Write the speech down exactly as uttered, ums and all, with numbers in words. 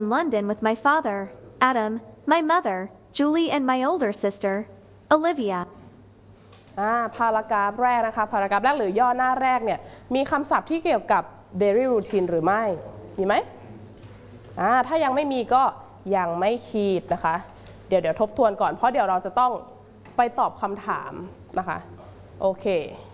London with my father, Adam, my mother, Julie and my older sister, Olivia อ่าพารากราฟแรกนะคะพารากราฟแรกหรือย่อหน้าแรกเนี่ยมีคำศัพท์ที่เกี่ยวกับ daily routine หรือไม่มีไหมอ่าถ้ายังไม่มีก็ยังไม่ขีดนะคะเดี๋ยวเดี๋ยวทบทวนก่อนเพราะเดี๋ยวเราจะต้องไปตอบคำถามนะคะโอเค